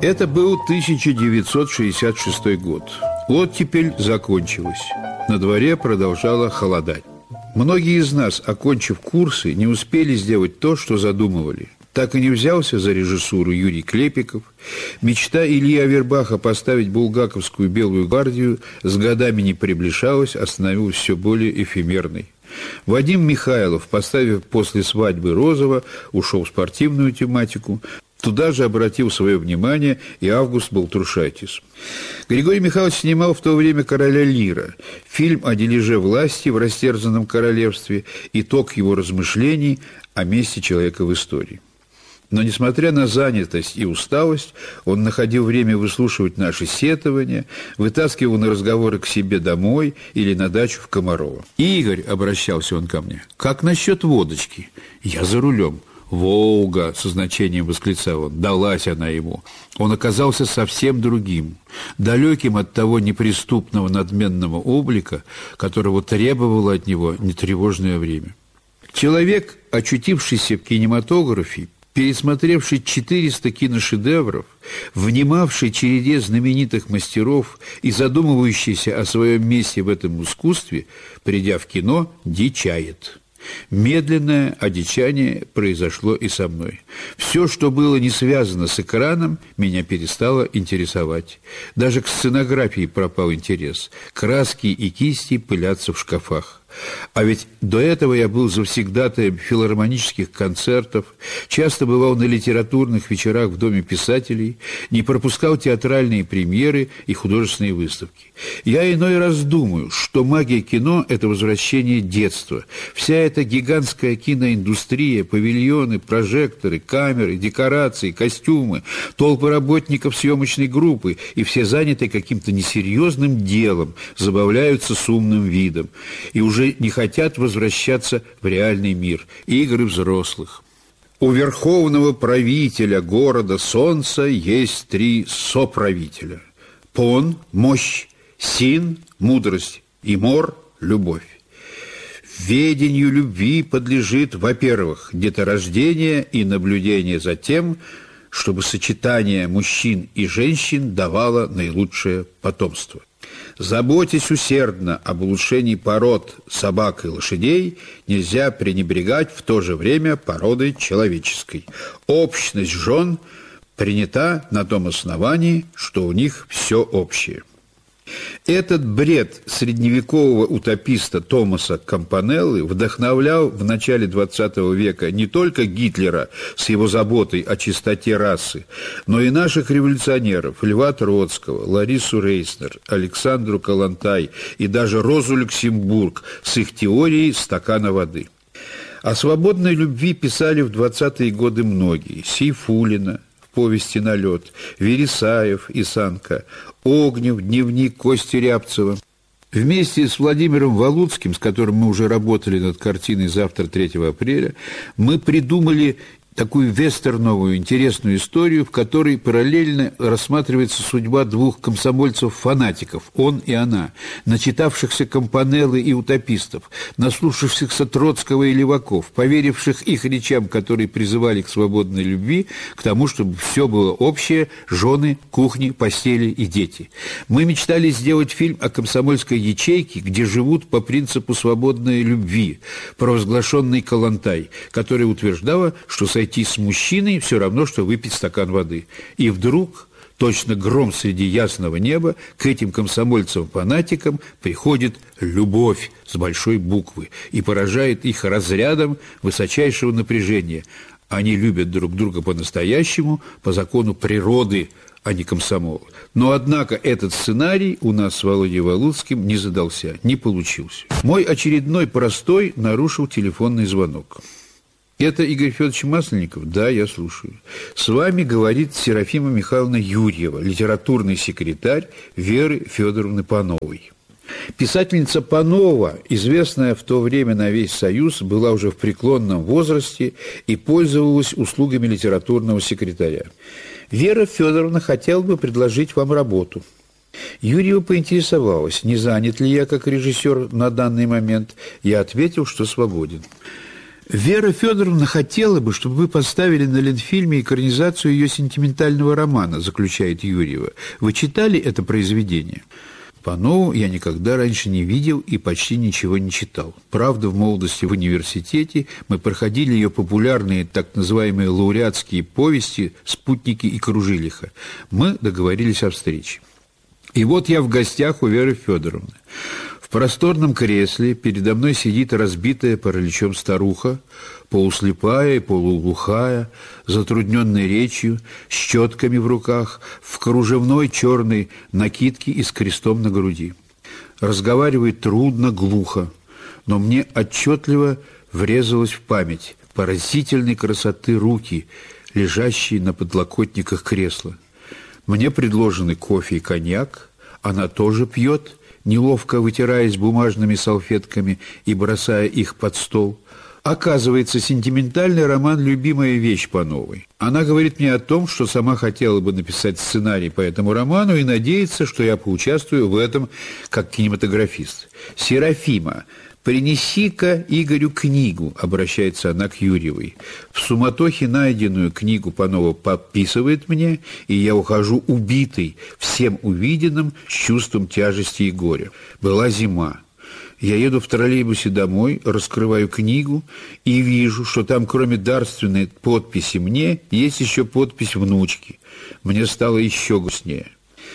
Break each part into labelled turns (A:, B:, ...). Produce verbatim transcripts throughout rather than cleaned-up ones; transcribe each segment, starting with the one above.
A: Это был тысяча девятьсот шестьдесят шестой год. Оттепель закончилась. На дворе продолжало холодать. Многие из нас, окончив курсы, не успели сделать то, что задумывали. Так и не взялся за режиссуру Юрий Клепиков. Мечта Ильи Авербаха поставить булгаковскую «Белую гвардию» с годами не приближалась, а становилась все более эфемерной. Вадим Михайлов, поставив «После свадьбы Розова», ушел в спортивную тематику. Туда же обратил свое внимание и Август Балтрушайтис. Григорий Михайлович снимал в то время «Короля Лира», фильм о дележе власти в растерзанном королевстве, итог его размышлений о месте человека в истории. Но, несмотря на занятость и усталость, он находил время выслушивать наши сетования, вытаскивал на разговоры к себе домой или на дачу в Комарово. «Игорь», — обращался он ко мне, — «как насчет водочки? Я за рулем». «Волга!» — со значением восклицал он. Далась она ему. Он оказался совсем другим, далеким от того неприступного надменного облика, которого требовало от него нетревожное время. Человек, очутившийся в кинематографе, пересмотревший четыреста киношедевров, внимавший череде знаменитых мастеров и задумывающийся о своем месте в этом искусстве, придя в кино, дичает. Медленное одичание произошло и со мной. Все, что было не связано с экраном, меня перестало интересовать. Даже к сценографии пропал интерес. Краски и кисти пылятся в шкафах. А ведь до этого я был завсегдатаем филармонических концертов, часто бывал на литературных вечерах в Доме писателей, не пропускал театральные премьеры и художественные выставки. Я иной раз думаю, что магия кино – это возвращение детства. Вся эта гигантская киноиндустрия, павильоны, прожекторы, камеры, декорации, костюмы, толпы работников съемочной группы, и все заняты каким-то несерьезным делом, забавляются с умным видом. И уже не хотят возвращаться в реальный мир, игры взрослых. У верховного правителя города Солнца есть три соправителя. Пон – мощь, Син – мудрость и Мор – любовь. Ведению любви подлежит, во-первых, деторождение и наблюдение за тем, чтобы сочетание мужчин и женщин давало наилучшее потомство. Заботясь усердно об улучшении пород собак и лошадей, нельзя пренебрегать в то же время породой человеческой. Общность жен принята на том основании, что у них все общее. Этот бред средневекового утописта Томаса Кампанеллы вдохновлял в начале двадцатого века не только Гитлера с его заботой о чистоте расы, но и наших революционеров Льва Троцкого, Ларису Рейснер, Александру Калантай и даже Розу Люксембург с их теорией стакана воды. О свободной любви писали в двадцатые годы многие: Сейфуллина, повести «Налет», Вересаев и Санка, Огнев, дневник Кости Рябцева. Вместе с Владимиром Валуцким, с которым мы уже работали над картиной «Завтра, третьего апреля», мы придумали такую вестерновую интересную историю, в которой параллельно рассматривается судьба двух комсомольцев-фанатиков, он и она, начитавшихся Кампанеллы и утопистов, наслушавшихся Троцкого и Леваков, поверивших их речам, которые призывали к свободной любви, к тому, чтобы все было общее: жены, кухни, постели и дети. Мы мечтали сделать фильм о комсомольской ячейке, где живут по принципу свободной любви, провозглашенный Калантай, которая утверждала, что сойти с мужчиной все равно, что выпить стакан воды. И вдруг, точно гром среди ясного неба, к этим комсомольцам-фанатикам приходит любовь с большой буквы и поражает их разрядом высочайшего напряжения. Они любят друг друга по-настоящему, по закону природы, а не комсомола. Но, однако, этот сценарий у нас с Володей Валуцким не задался, не получился. Мой очередной простой нарушил телефонный звонок. Это Игорь Федорович Масленников? Да, я слушаю. С вами говорит Серафима Михайловна Юрьева, литературный секретарь Веры Федоровны Пановой. Писательница Панова, известная в то время на весь Союз, была уже в преклонном возрасте и пользовалась услугами литературного секретаря. Вера Федоровна хотела бы предложить вам работу. Юрьева поинтересовалась, не занят ли я как режиссер на данный момент. Я ответил, что свободен. Вера Федоровна хотела бы, чтобы вы поставили на Ленфильме экранизацию ее сентиментального романа, заключает Юрьева. Вы читали это произведение? Панову я никогда раньше не видел и почти ничего не читал. Правда, в молодости в университете мы проходили ее популярные так называемые лауреатские повести «Спутники» и «Кружилиха». Мы договорились о встрече. И вот я в гостях у Веры Федоровны. В просторном кресле передо мной сидит разбитая параличом старуха, полуслепая и полуглухая, затрудненной речью, с четками в руках, в кружевной черной накидке и с крестом на груди. Разговаривает трудно, глухо, но мне отчетливо врезалось в память поразительной красоты руки, лежащие на подлокотниках кресла. Мне предложены кофе и коньяк, она тоже пьет, неловко вытираясь бумажными салфетками и бросая их под стол. Оказывается, сентиментальный роман – любимая вещь Пановой. Она говорит мне о том, что сама хотела бы написать сценарий по этому роману и надеется, что я поучаствую в этом как кинематографист. «Серафима, принеси-ка Игорю книгу», – обращается она к Юрьевой. В суматохе найденную книгу Панова подписывает мне, и я ухожу убитый всем увиденным с чувством тяжести и горя. Была зима. Я еду в троллейбусе домой, раскрываю книгу и вижу, что там, кроме дарственной подписи мне, есть еще подпись внучки. Мне стало еще грустнее.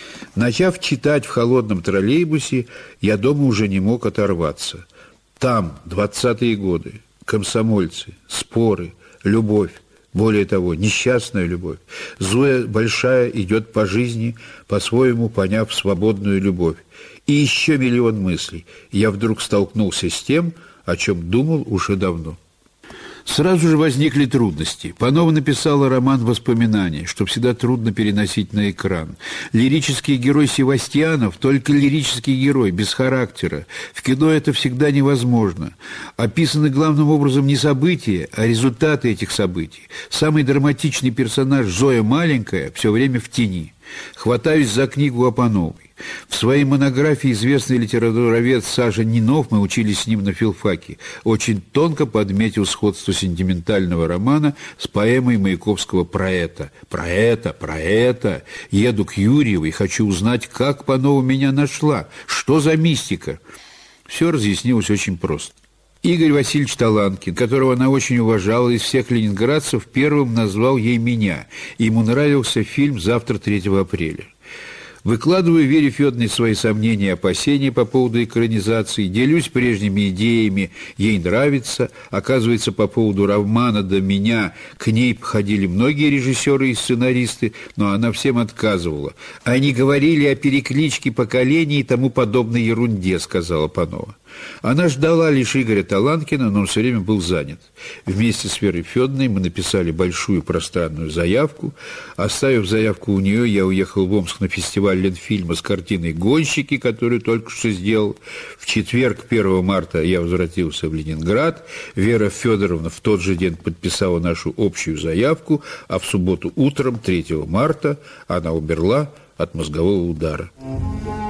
A: Начав читать в холодном троллейбусе, я дома уже не мог оторваться. Там двадцатые годы, комсомольцы, споры, любовь, более того, несчастная любовь. Зоя Большая идет по жизни, по-своему поняв свободную любовь. И еще миллион мыслей. Я вдруг столкнулся с тем, о чем думал уже давно. Сразу же возникли трудности. Панова написала роман «Воспоминания», что всегда трудно переносить на экран. Лирический герой Севастьянов – только лирический герой, без характера. В кино это всегда невозможно. Описаны главным образом не события, а результаты этих событий. Самый драматичный персонаж Зоя Маленькая все время в тени. Хватаюсь за книгу о Пановой. В своей монографии известный литературовед Саша Нинов, мы учились с ним на филфаке, очень тонко подметил сходство сентиментального романа с поэмой Маяковского «Про это». «Про это, про это. Еду к Юрьевой, хочу узнать, как Панова меня нашла. Что за мистика?» Все разъяснилось очень просто. Игорь Васильевич Таланкин, которого она очень уважала, из всех ленинградцев первым назвал ей меня. Ему нравился фильм «Завтра, третьего апреля». Выкладываю Вере Федоровне свои сомнения и опасения по поводу экранизации, делюсь прежними идеями, ей нравится. Оказывается, по поводу романа до меня к ней ходили многие режиссеры и сценаристы, но она всем отказывала. Они говорили о перекличке поколений и тому подобной ерунде, сказала Панова. Она ждала лишь Игоря Таланкина, но он все время был занят. Вместе с Верой Федоровной мы написали большую пространную заявку. Оставив заявку у нее, я уехал в Омск на фестиваль Ленфильма с картиной «Гонщики», которую только что сделал. В четверг, первого марта, я возвратился в Ленинград. Вера Федоровна в тот же день подписала нашу общую заявку, а в субботу утром, третьего марта, она умерла от мозгового удара.